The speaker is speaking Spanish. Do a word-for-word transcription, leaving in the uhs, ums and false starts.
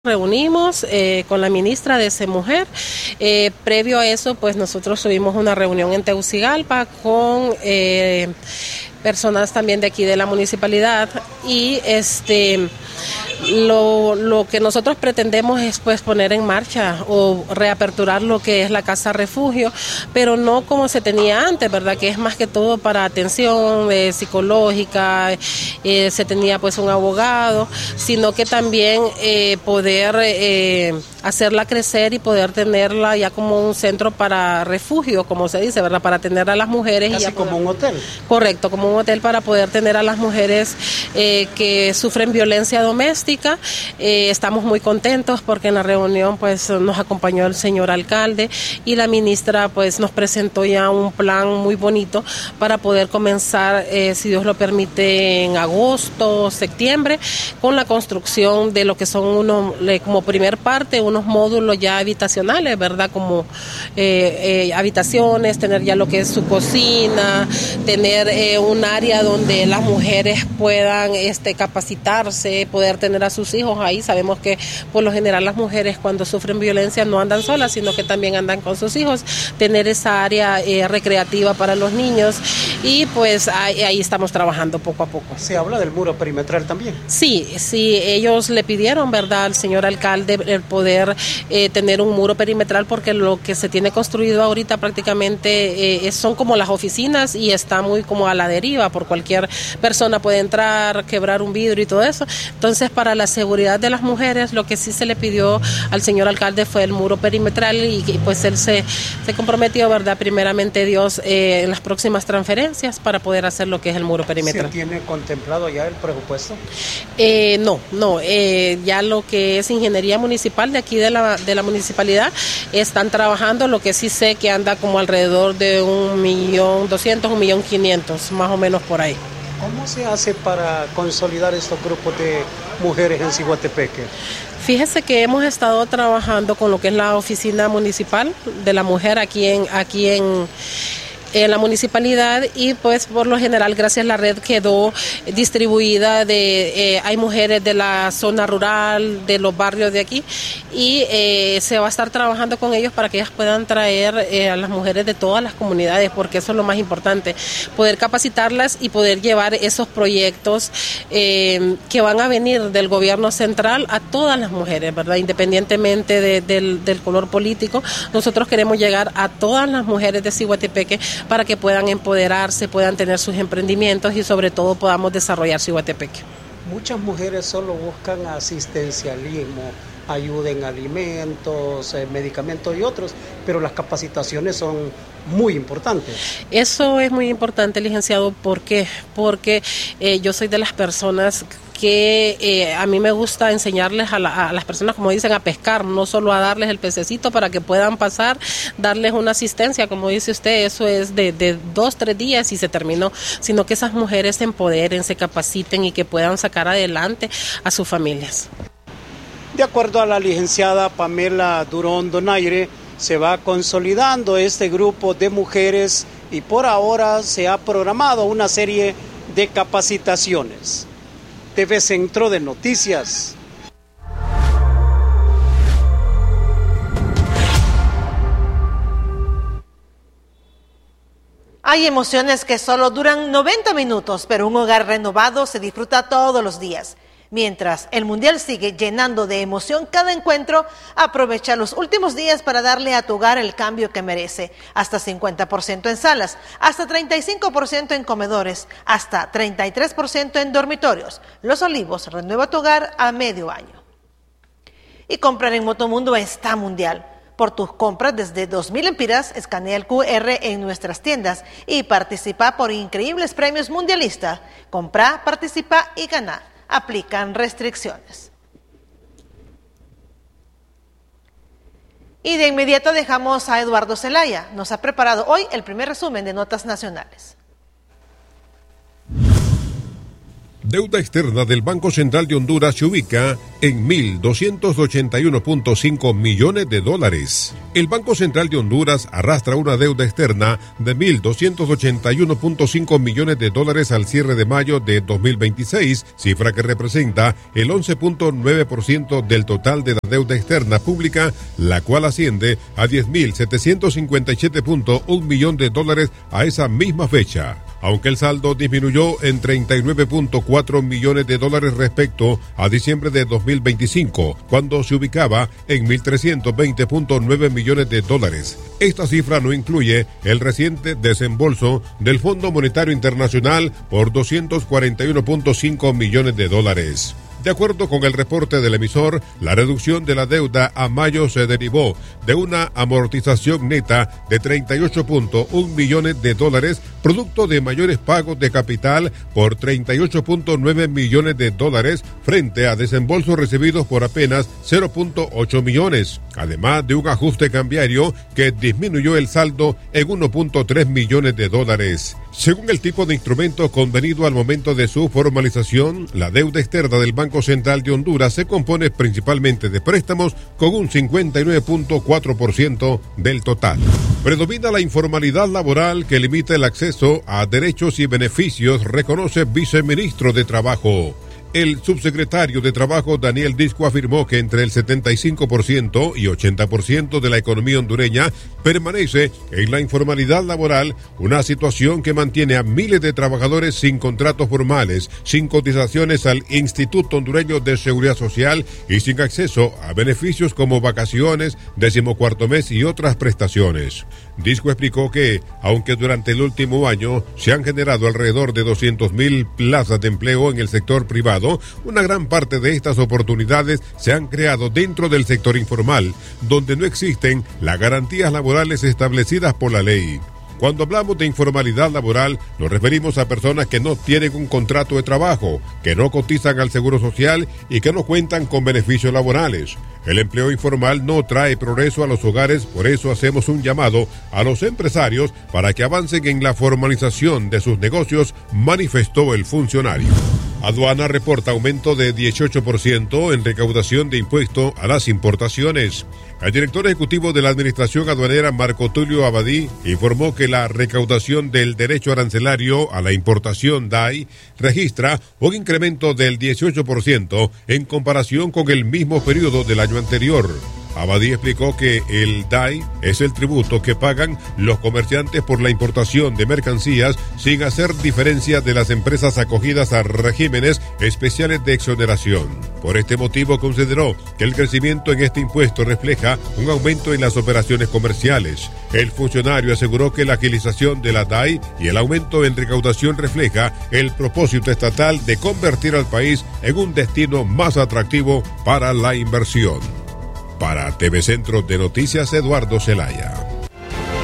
Reunimos eh, con la ministra de SEMujer. Eh, previo a eso, pues nosotros tuvimos una reunión en Tegucigalpa con eh, personas también de aquí de la municipalidad y este lo, lo que nosotros pretendemos es pues poner en marcha o reaperturar lo que es la casa refugio, pero no como se tenía antes, ¿verdad? Que es más que todo para atención eh, psicológica, eh, se tenía pues un abogado, sino que también eh, poder eh, hacerla crecer y poder tenerla ya como un centro para refugio, como se dice, ¿verdad? Para atender a las mujeres. Casi y ya como poder, un hotel. Correcto, como un hotel para poder tener a las mujeres eh, que sufren violencia doméstica. Eh, estamos muy contentos porque en la reunión pues nos acompañó el señor alcalde y la ministra pues nos presentó ya un plan muy bonito para poder comenzar, eh, si Dios lo permite, en agosto, septiembre, con la construcción de lo que son unos, como primer parte, unos módulos ya habitacionales, ¿verdad? Como eh, eh, habitaciones, tener ya lo que es su cocina, tener eh, un área donde las mujeres puedan este, capacitarse, poder tener a sus hijos ahí. Sabemos que por lo general las mujeres cuando sufren violencia no andan solas, sino que también andan con sus hijos, tener esa área eh, recreativa para los niños y pues ahí, ahí estamos trabajando poco a poco. ¿Se habla del muro perimetral también? Sí, sí, ellos le pidieron, ¿verdad?, al señor alcalde el poder eh, tener un muro perimetral porque lo que se tiene construido ahorita prácticamente eh, son como las oficinas y está muy como a la deriva, por cualquier persona puede entrar, quebrar un vidrio y todo eso. Entonces, para la seguridad de las mujeres, lo que sí se le pidió al señor alcalde fue el muro perimetral y, y pues él se, se comprometió, ¿verdad?, primeramente Dios, eh, en las próximas transferencias para poder hacer lo que es el muro perimetral. ¿Se tiene contemplado ya el presupuesto? Eh, no, no, eh, ya lo que es ingeniería municipal de aquí de la, de la municipalidad están trabajando, lo que sí sé que anda como alrededor de un millón doscientos, un millón quinientos, más o menos por ahí. ¿Cómo se hace para consolidar estos grupos de mujeres en Ciguatepeque? Fíjese que hemos estado trabajando con lo que es la oficina municipal de la mujer aquí en aquí en en la municipalidad y pues por lo general gracias a la red quedó distribuida de eh, hay mujeres de la zona rural, de los barrios de aquí y eh, se va a estar trabajando con ellos para que ellas puedan traer eh, a las mujeres de todas las comunidades, porque eso es lo más importante, poder capacitarlas y poder llevar esos proyectos eh, que van a venir del gobierno central a todas las mujeres, ¿verdad? Independientemente de, del, del color político, nosotros queremos llegar a todas las mujeres de Ciguatepeque para que puedan empoderarse, puedan tener sus emprendimientos y sobre todo podamos desarrollar Ciguatepeque. Muchas mujeres solo buscan asistencialismo, ayuda en alimentos, eh, medicamentos y otros, pero las capacitaciones son muy importantes. Eso es muy importante, licenciado, ¿por qué? Porque eh, yo soy de las personas que eh, a mí me gusta enseñarles a, la, a las personas, como dicen, a pescar, no solo a darles el pececito para que puedan pasar, darles una asistencia, como dice usted, eso es de, de dos, tres días y se terminó, sino que esas mujeres se empoderen, se capaciten y que puedan sacar adelante a sus familias. De acuerdo a la licenciada Pamela Durón Donaire, se va consolidando este grupo de mujeres y por ahora se ha programado una serie de capacitaciones. T V Centro de Noticias. Hay emociones que solo duran noventa minutos, pero un hogar renovado se disfruta todos los días. Mientras el Mundial sigue llenando de emoción cada encuentro, aprovecha los últimos días para darle a tu hogar el cambio que merece. Hasta cincuenta por ciento en salas, hasta treinta y cinco por ciento en comedores, hasta treinta y tres por ciento en dormitorios. Los Olivos renueva tu hogar a medio año. Y comprar en Motomundo está mundial. Por tus compras desde dos mil empiras, escanea el Q R en nuestras tiendas y participa por increíbles premios mundialistas. Compra, participa y gana. Aplican restricciones. Y de inmediato dejamos a Eduardo Zelaya. Nos ha preparado hoy el primer resumen de notas nacionales. deuda externa del Banco Central de Honduras se ubica en mil doscientos ochenta y uno punto cinco millones de dólares. El Banco Central de Honduras arrastra una deuda externa de mil doscientos ochenta y uno punto cinco millones de dólares al cierre de mayo de dos mil veintiséis, cifra que representa el once punto nueve por ciento del total de la deuda externa pública, la cual asciende a diez mil setecientos cincuenta y siete punto uno millones de dólares a esa misma fecha. Aunque el saldo disminuyó en treinta y nueve punto cuatro millones de dólares respecto a diciembre de dos mil veinticinco, cuando se ubicaba en mil trescientos veinte punto nueve millones de dólares. Esta cifra no incluye el reciente desembolso del Fondo Monetario Internacional por doscientos cuarenta y uno punto cinco millones de dólares. De acuerdo con el reporte del emisor, la reducción de la deuda a mayo se derivó de una amortización neta de treinta y ocho punto uno millones de dólares, producto de mayores pagos de capital por treinta y ocho punto nueve millones de dólares frente a desembolsos recibidos por apenas cero punto ocho millones, además de un ajuste cambiario que disminuyó el saldo en uno punto tres millones de dólares. Según el tipo de instrumento convenido al momento de su formalización, la deuda externa del Banco Central de Honduras se compone principalmente de préstamos con un cincuenta y nueve punto cuatro por ciento del total. Predomina la informalidad laboral que limita el acceso a derechos y beneficios, reconoce viceministro de Trabajo. El subsecretario de Trabajo, Daniel Disco, afirmó que entre el setenta y cinco por ciento y ochenta por ciento de la economía hondureña permanece en la informalidad laboral, una situación que mantiene a miles de trabajadores sin contratos formales, sin cotizaciones al Instituto Hondureño de Seguridad Social y sin acceso a beneficios como vacaciones, decimocuarto mes y otras prestaciones. Disco explicó que, aunque durante el último año se han generado alrededor de doscientas mil plazas de empleo en el sector privado, una gran parte de estas oportunidades se han creado dentro del sector informal, donde no existen las garantías laborales establecidas por la ley. Cuando hablamos de informalidad laboral, nos referimos a personas que no tienen un contrato de trabajo, que no cotizan al Seguro Social y que no cuentan con beneficios laborales. El empleo informal no trae progreso a los hogares, por eso hacemos un llamado a los empresarios para que avancen en la formalización de sus negocios, manifestó el funcionario. Aduana reporta aumento de dieciocho por ciento en recaudación de impuesto a las importaciones. El director ejecutivo de la Administración Aduanera, Marco Tulio Abadí, informó que la recaudación del derecho arancelario a la importación D A I registra un incremento del dieciocho por ciento en comparación con el mismo periodo del año anterior. Abadí explicó que el D A I es el tributo que pagan los comerciantes por la importación de mercancías sin hacer diferencia de las empresas acogidas a regímenes especiales de exoneración. Por este motivo consideró que el crecimiento en este impuesto refleja un aumento en las operaciones comerciales. El funcionario aseguró que la agilización de la D A I y el aumento en recaudación refleja el propósito estatal de convertir al país en un destino más atractivo para la inversión. Para T V Centro de Noticias, Eduardo Zelaya.